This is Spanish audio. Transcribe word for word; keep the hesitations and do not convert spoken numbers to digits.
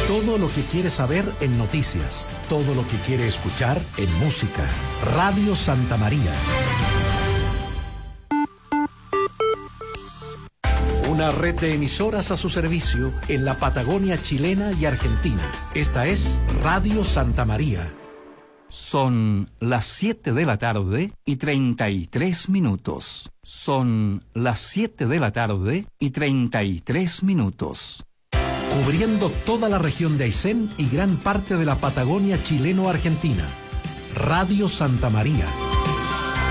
Todo lo que quiere saber en noticias, todo lo que quiere escuchar en música. Radio Santa María. Una red de emisoras a su servicio en la Patagonia chilena y argentina. Esta es Radio Santa María. Son las siete de la tarde y treinta y tres minutos. Son las siete de la tarde y treinta y tres minutos. Cubriendo toda la región de Aysén y gran parte de la Patagonia chileno-argentina. Radio Santa María.